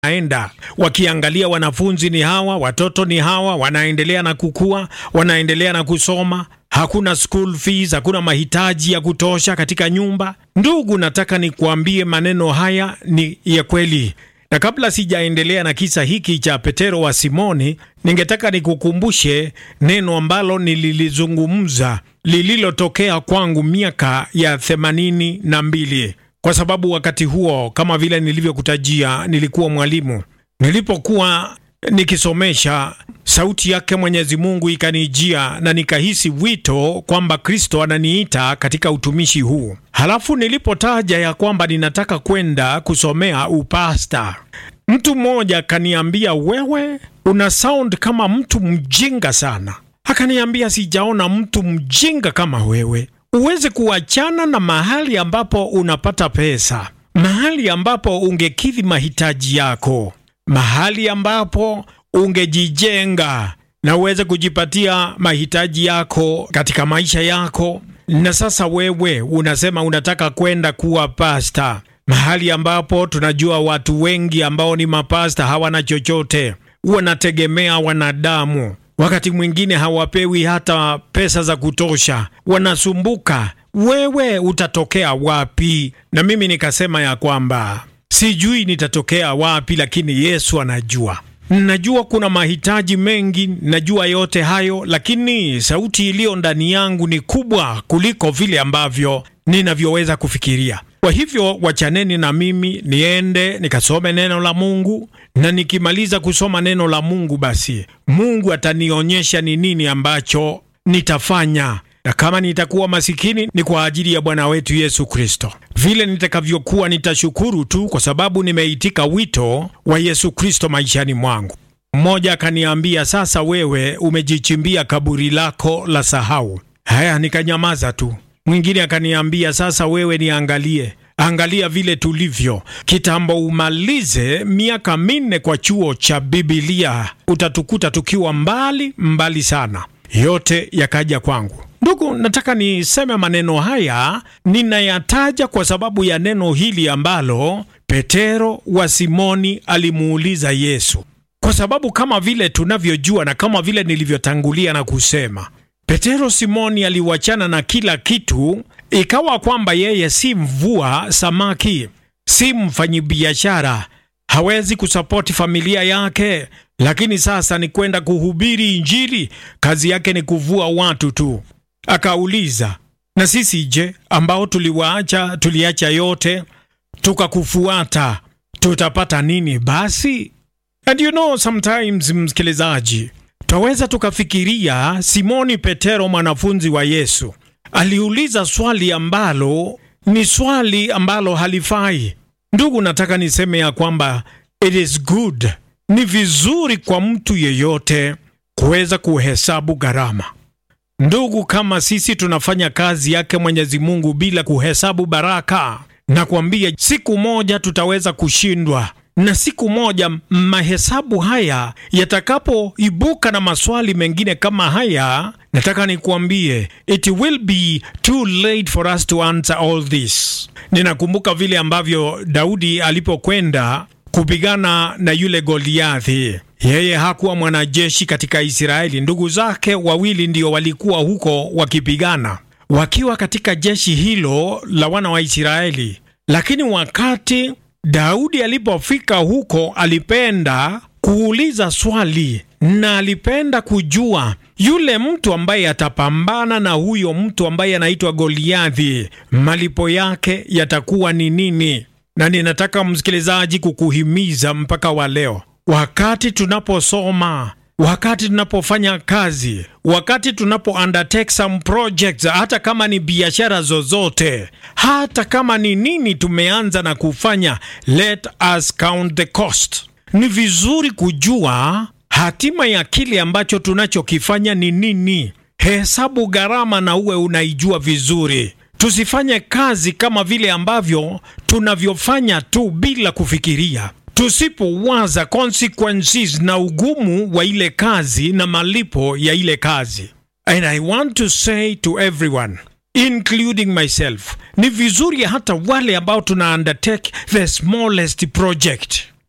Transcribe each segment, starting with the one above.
aenda wakiangalia wanafunzi ni hawa, watoto ni hawa, wanaendelea na kukua, wanaendelea na kusoma, hakuna school fees, hakuna mahitaji ya kutosha katika nyumba. Ndugu, nataka nikuambie maneno haya ni ya kweli. Na kabla sijaendelea na kisa hiki cha Petero wa Simoni, ningetaka nikukumbushe neno ambalo nililizungumza lililotokea kwangu miaka ya 82. Kwa sababu wakati huo, kama vile nilivyokutajia, nilikuwa mwalimu. Nilipokuwa nikisomesha, sauti yake Mwenyezi Mungu ikanijia na nikahisi wito kwamba Kristo ananiita katika utumishi huu. Halafu nilipotaja ya kwamba ninataka kwenda kusomea upasta, mtu mmoja akaniambia, wewe una sound kama mtu mjinga sana. Akaniambia, sijaona mtu mjinga kama wewe. Uweze kuachana na mahali ambapo unapata pesa, mahali ambapo ungekidhi mahitaji yako, mahali ambapo ungejijenga na uweze kujipatia mahitaji yako katika maisha yako. Na sasa wewe unasema unataka kwenda kuwa pasta, mahali ambapo tunajua watu wengi ambao ni mapasta hawana chochote, wanategemea wanadamu. Wakati mwingine hawapewi hata pesa za kutosha, wanasumbuka. Wewe utatokea wapi? Na mimi nikasema ya kwamba sijui nitatokea wapi, lakini Yesu anajua. Najua kuna mahitaji mengi, najua yote hayo, lakini sauti iliyo ndani yangu ni kubwa kuliko vile ambavyo ninavyoweza kufikiria. Kwa hivyo wachaneni na mimi niende nikasome neno la Mungu, na nikimaliza kusoma neno la Mungu, basi Mungu atanionyesha ni nini ambacho nitafanya. Na kama nitakuwa masikini ni kwa ajili ya Bwana wetu Yesu Kristo. Vile nitakavyokuwa nitashukuru tu, kwa sababu nimeitika wito wa Yesu Kristo maishani mwangu. Mmoja akaniambia, sasa wewe umejichimbia kaburi lako la sahau. Haya, nikanyamaza tu. Mwingine akaniambia, sasa wewe angalia vile tulivyo. Kitambo umalize miaka 4 kwa chuo cha Biblia, utatukuta tukiwa mbali sana. Yote yakaja kwangu. Ndugu, nataka niseme maneno haya ninayataja kwa sababu ya neno hili ambalo Petero wa Simoni alimuuliza Yesu. Kwa sababu kama vile tunavyojua na kama vile nilivyotangulia na kusema, Petero Simoni aliwachana na kila kitu, ikawa kwamba yeye si mvua samaki, si mfanyibiashara, hawezi kusapoti familia yake, lakini sasa ni kwenda kuhubiri Injili. Kazi yake ni kuvua watu tu. Akauliza, na sisi je, ambao tuliacha yote tukakufuata, tutapata nini basi? And you know, sometimes msikilizaji, twaweza tukafikiria Simoni Petero, mwanafunzi wa Yesu, aliuliza swali ambalo ni swali ambalo halifai. Ndugu, nataka niseme ya kwamba it is good, ni vizuri kwa mtu yeyote kuweza kuhesabu gharama. Ndugu, kama sisi tunafanya kazi yake Mwenyezi Mungu bila kuhesabu baraka, na kuambia siku moja tutaweza kushindwa. Na siku moja mahesabu haya yatakapoibuka na maswali mengine kama haya, nataka nikuambie, it will be too late for us to answer all this. Ninakumbuka vile ambavyo Daudi alipokwenda kupigana na yule Goliathi. Yeye hakuwa mwanajeshi katika Israeli. Ndugu zake wawili ndio walikuwa huko wakipigana, wakiwa katika jeshi hilo la wana wa Israeli. Lakini wakati Daudi alipofika huko, alipenda kuuliza swali, na alipenda kujua yule mtu ambaye atapambana na huyo mtu ambaye anaitwa Goliathi, malipo yake yatakuwa ni nini. Na ninataka msikilizaji kukuhimiza mpaka wa leo, wakati tunaposoma, wakati tunapofanya kazi, wakati tunapo undertake some projects, hata kama ni biashara zozote, hata kama ni nini tumeanza na kufanya, let us count the cost. Ni vizuri kujua hatima ya kile ambacho tunachokifanya ni nini. Hesabu gharama na uwe unaijua vizuri. Tusifanye kazi kama vile ambavyo tunavyofanya tu bila kufikiria. Tusipowaza consequences na ugumu wa ile kazi na malipo ya ile kazi. And I want to say to everyone, including myself, ni vizuri hata wale ambao tuna undertake the smallest project,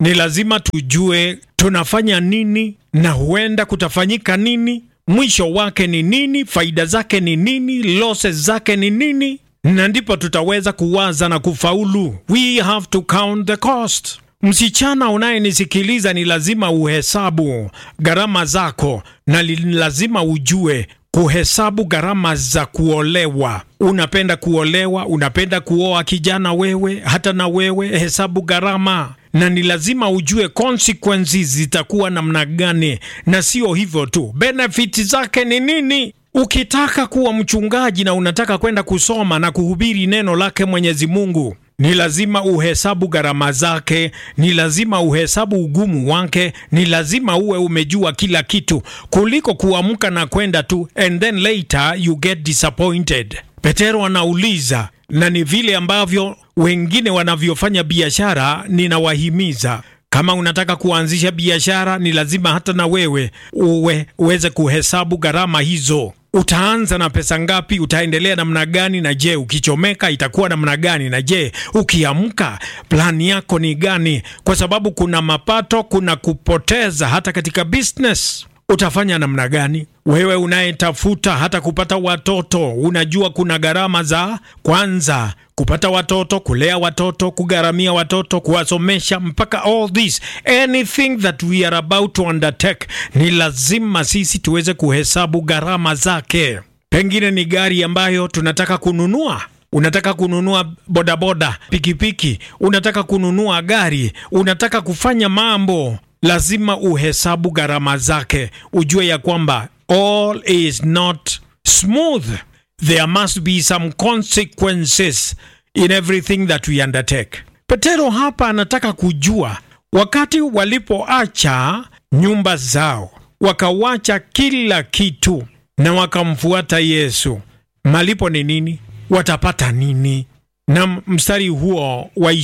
ni lazima tujue tunafanya nini na huenda kutafanyika nini, mwisho wake ni nini, faida zake ni nini, losses zake ni nini, na ndipo tutaweza kuwaza na kufaulu. We have to count the cost. Msichana unayenisikiliza, ni lazima uhesabu gharama zako, na lazima ujue kuhesabu gharama za kuolewa. Unapenda kuolewa, unapenda kuoa kijana wewe, hata na wewe hesabu gharama, na ni lazima ujue consequences zitakuwa namna gani, na sio hivyo tu, benefits zake ni nini. Ukitaka kuwa mchungaji na unataka kwenda kusoma na kuhubiri neno lake Mwenyezi Mungu, ni lazima uhesabu gharama zake, ni lazima uhesabu ugumu wake, ni lazima uwe umejua kila kitu, kuliko kuamka na kwenda tu and then later you get disappointed. Petero anauliza, na ni vile ambavyo wengine wanavyofanya biashara. Ninawahimiza, kama unataka kuanzisha biashara, ni lazima hata na wewe uweze kuhesabu gharama hizo. Utaanza na pesa ngapi? Utaendelea namna gani? Na je, ukichomeka itakuwa namna gani? Na je, ukiamka plani yako ni gani? Kwa sababu kuna mapato, kuna kupoteza hata katika business. Utafanya namna gani? Wewe unayetafuta hata kupata watoto, unajua kuna gharama za kwanza kupata watoto, kulea watoto, kugharamia watoto, kuwasomesha, mpaka all this, anything that we are about to undertake, ni lazima sisi tuweze kuhesabu gharama zake. Pengine ni gari ambayo tunataka kununua. Unataka kununua bodaboda, pikipiki, unataka kununua gari, unataka kufanya mambo, lazima uhesabu gharama zake. Ujue ya kwamba all is not smooth. There must be some consequences in everything that we undertake. Petero hapa anataka kujua, wakati walipoacha nyumba zao, wakawacha kila kitu na wakamfuata Yesu, malipo ni nini? Watapata nini? Na mstari huo wa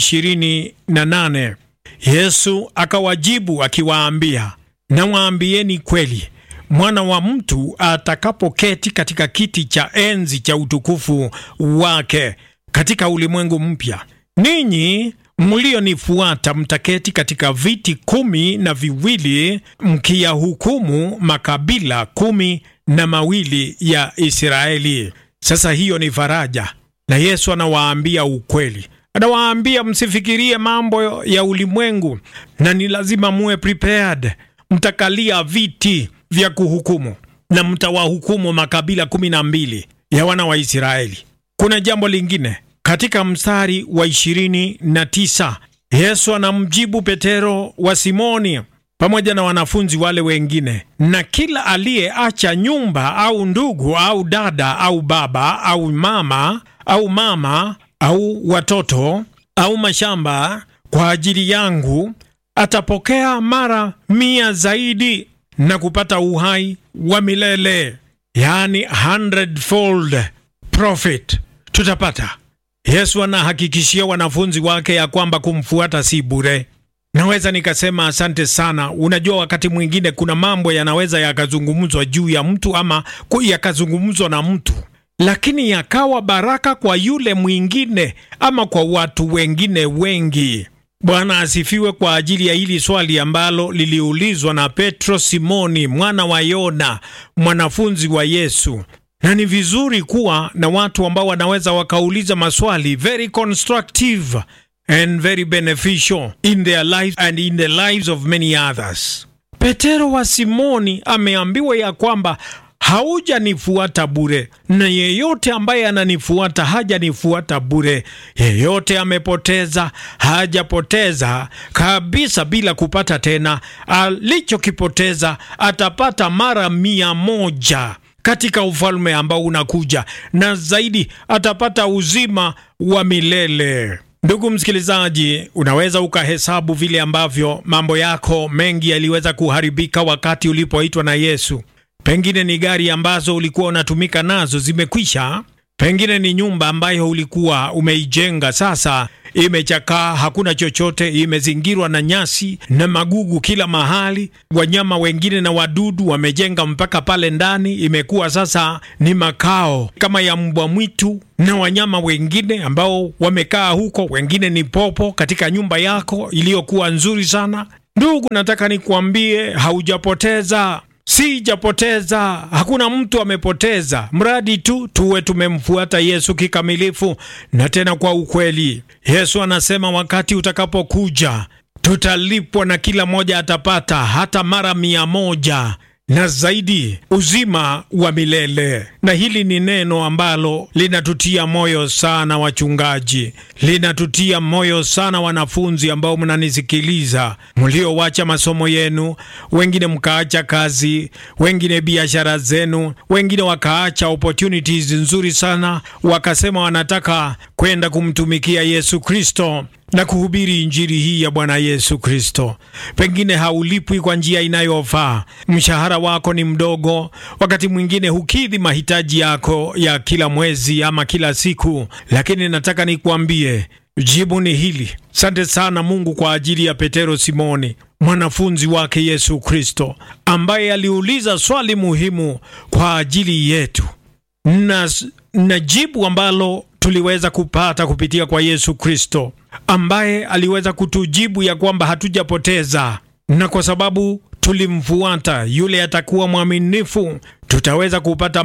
28, Yesu akawajibu akiwaambia, nawaambieni kweli, Mwana wa Mtu atakapoketi katika kiti cha enzi cha utukufu wake katika ulimwengu mpya, ninyi mlionifuata mtaketi katika viti 12 mkiyahukumu makabila 12 ya Israeli. Sasa hiyo ni faraja, na Yesu anawaambia ukweli. Anawaambia msifikirie mambo ya ulimwengu, na ni lazima muwe prepared. Mtakalia viti vya kuhukumu na mtawahukumu makabila 12 ya wana wa Israeli. Kuna jambo lingine katika mstari wa 29. Yesu anamjibu Petero wa Simoni pamoja na wanafunzi wale wengine, na kila aliyeacha nyumba au ndugu au dada au baba au mama au watoto au mashamba kwa ajili yangu atapokea mara 100 zaidi na kupata uhai wa milele. Yani 100-fold profit tutapata. Yesu anahakikishia wanafunzi wake ya kwamba kumfuata si bure. Naweza nikasema asante sana. Unajua, wakati mwingine kuna mambo yanaweza yakazungumzwa juu ya mtu ama yakazungumzwa na mtu, lakini yakawa baraka kwa yule mwingine ama kwa watu wengine wengi. Bwana asifiwe kwa ajili ya hili swali ambalo liliulizwa na Petro Simoni mwana wa Yona, mwanafunzi wa Yesu. Na ni vizuri kuwa na watu ambao wanaweza wakauliza maswali very constructive and very beneficial in their lives and in the lives of many others. Petero wa Simoni ameambiwa ya kwamba haujanifuata bure, na yeyote ambaye ananifuata hajanifuata bure. Yeyote amepoteza hajapoteza kabisa bila kupata tena. Alichokipoteza atapata mara 100 katika ufalme ambao unakuja, na zaidi atapata uzima wa milele. Ndugu msikilizaji, unaweza ukahesabu vile ambavyo mambo yako mengi yaliweza kuharibika wakati ulipoitwa na Yesu. Pengine ni gari ambazo ulikuwa unatumika nazo zimekwisha, Pengine ni nyumba ambayo ulikuwa umeijenga, sasa imechakaa, hakuna chochote, imezingirwa na nyasi na magugu kila mahali. Wanyama wengine na wadudu wamejenga mpaka pale ndani, imekuwa sasa ni makao kama ya mbwa mwitu na wanyama wengine ambao wamekaa huko. Wengine ni popo katika nyumba yako iliyokuwa nzuri sana. Ndugu, nataka nikuambie, haujapoteza. Sijapoteza, hakuna mtu amepoteza, mradi tu tuwe tumemfuata Yesu kikamilifu na tena kwa ukweli. Yesu anasema wakati utakapokuja tutalipwa na kila moja atapata hata mara 100 na zaidi, uzima wa milele. Na hili ni neno ambalo linatutia moyo sana wachungaji, linatutia moyo sana wanafunzi ambao mnanisikiliza, mliowacha masomo yenu, wengine mkaacha kazi, wengine biashara zenu, wengine wakaacha opportunities nzuri sana, wakasema wanataka kwenda kumtumikia Yesu Kristo na kuhubiri injili hii ya Bwana Yesu Kristo. Pengine haulipwi kwa njia inayofaa, mshahara wako ni mdogo, wakati mwingine hukidhi mahitaji yako ya kila mwezi ama kila siku, lakini nataka nikuambie, jibu ni hili. Asante sana Mungu kwa ajili ya Petero Simoni, mwanafunzi wake Yesu Kristo, ambaye aliuliza swali muhimu kwa ajili yetu, na jibu ambalo tuliweza kupata kupitia kwa Yesu Kristo, ambaye aliweza kutujibu ya kwamba hatujapoteza, na kwa sababu tulimfuata yule atakuwa mwaminifu, tutaweza kupata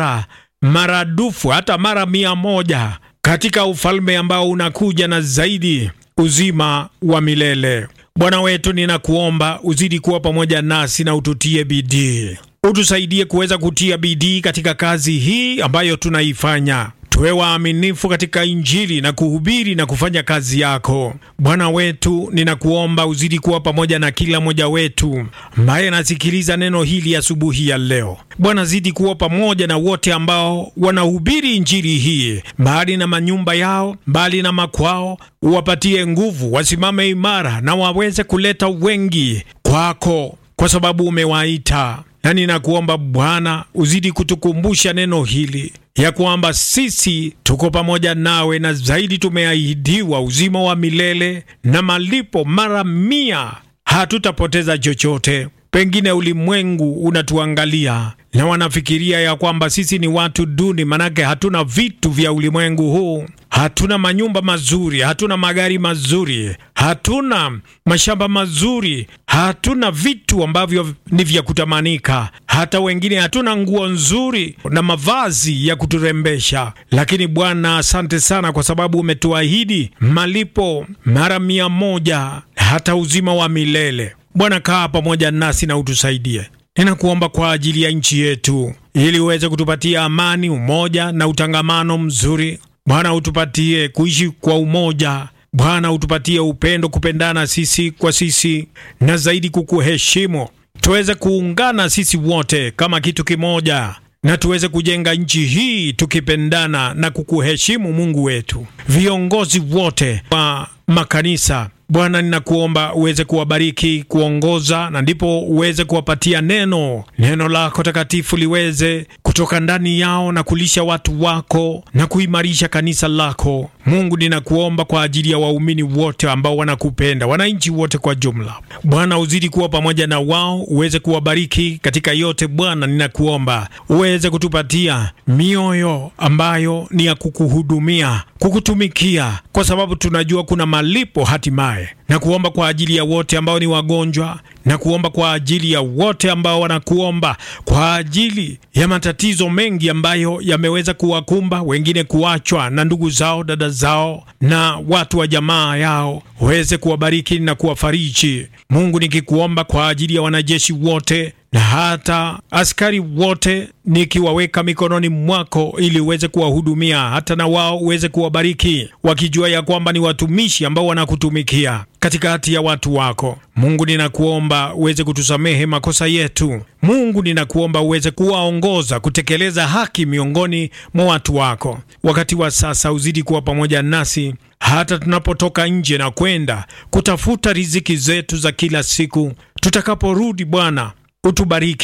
maradufu, hata mara 100 katika ufalme ambao unakuja na zaidi, uzima wa milele. Bwana wetu, ninakuomba uzidi kuwa pamoja nasi na ututie bidii. Utusaidie kuweza kutia bidii katika kazi hii ambayo tunaifanya. Tuwe waaminifu katika injili na kuhubiri na kufanya kazi yako. Bwana wetu, ninakuomba uzidi kuwa pamoja na kila mmoja wetu ambaye anasikiliza neno hili asubuhi ya leo. Bwana, zidi kuwa pamoja na wote ambao wanahubiri injili hii, mbali na manyumba yao, mbali na makwao. Uwapatie nguvu, wasimame imara na waweze kuleta wengi kwako, kwa sababu umewaita. Na ninakuomba Bwana, uzidi kutukumbusha neno hili ya kwamba sisi tuko pamoja nawe, na zaidi tumeahidiwa uzima wa milele na malipo mara 100. Hatutapoteza chochote. Pengine ulimwengu unatuangalia na wanafikiria ya kwamba sisi ni watu duni, manake hatuna vitu vya ulimwengu huu. Hatuna manyumba mazuri, hatuna magari mazuri, hatuna mashamba mazuri, hatuna vitu ambavyo ni vya kutamanika. Hata wengine hatuna nguo nzuri na mavazi ya kuturembesha. Lakini Bwana, asante sana kwa sababu umetuahidi malipo mara 100, hata uzima wa milele. Bwana, kaa pamoja nasi na utusaidie. Ninakuomba kwa ajili ya nchi yetu, ili uweze kutupatia amani, umoja na utangamano mzuri. Bwana, utupatie kuishi kwa umoja. Bwana, utupatie upendo, kupendana sisi kwa sisi, na zaidi kukuheshimu. Tuweze kuungana sisi wote kama kitu kimoja, na tuweze kujenga nchi hii tukipendana na kukuheshimu Mungu wetu. Viongozi wote wa makanisa, Bwana, ninakuomba uweze kuwabariki, kuongoza, na ndipo uweze kuwapatia neno lako takatifu liweze kutoka ndani yao na kulisha watu wako na kuimarisha kanisa lako. Mungu, ninakuomba kwa ajili ya waumini wote ambao wanakupenda, wananchi wote kwa jumla. Bwana, uzidi kuwa pamoja na wao, uweze kuwabariki katika yote. Bwana, ninakuomba uweze kutupatia mioyo ambayo ni ya kukuhudumia, kukutumikia, kwa sababu tunajua kuna malipo hatimaye. Na kuomba kwa ajili ya wote ambao ni wagonjwa, na kuomba kwa ajili ya wote ambao wanakuomba kwa ajili ya matatizo mengi ambayo yameweza kuwakumba, wengine kuachwa na ndugu zao, dada zao na watu wa jamaa yao. Uweze kuwabariki na kuwafariji. Mungu, nikikuomba kwa ajili ya wanajeshi wote na hata askari wote, nikiwaweka mikononi mwako ili uweze kuwahudumia, hata na wao uweze kuwabariki, wakijua ya kwamba ni watumishi ambao wanakutumikia katikati ya watu wako. Mungu, ninakuomba uweze kutusamehe makosa yetu. Mungu, ninakuomba uweze kuwaongoza kutekeleza haki miongoni mwa watu wako. Wakati wa sasa uzidi kuwa pamoja nasi hata tunapotoka nje na kwenda kutafuta riziki zetu za kila siku. Tutakaporudi Bwana, utubariki.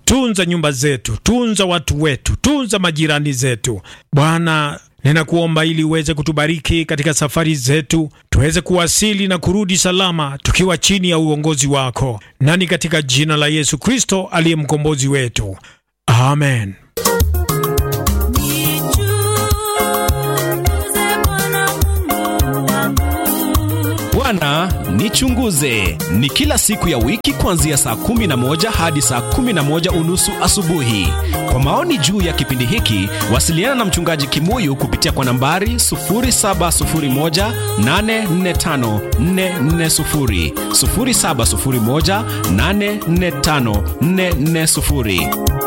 tunza nyumba zetu, tunza watu wetu, tunza majirani zetu. Bwana, ninakuomba ili uweze kutubariki katika safari zetu, tuweze kuwasili na kurudi salama tukiwa chini ya uongozi wako, nani katika jina la Yesu Kristo aliye mkombozi wetu. Amen. Bwana nichunguze ni kila siku ya wiki kuanzia saa 11 hadi saa 11:30 asubuhi. Kwa maoni juu ya kipindi hiki, wasiliana na mchungaji Kimuyu kupitia kwa nambari 0701845440, 0701845440.